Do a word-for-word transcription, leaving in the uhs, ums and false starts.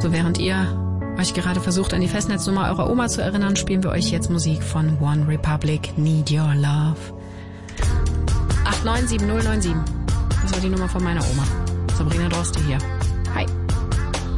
So während ihr euch gerade versucht, an die Festnetznummer eurer Oma zu erinnern, spielen wir euch jetzt Musik von One Republic, Need Your Love. acht neun sieben null neun sieben. Das war die Nummer von meiner Oma. Sabrina Droste hier. Hi.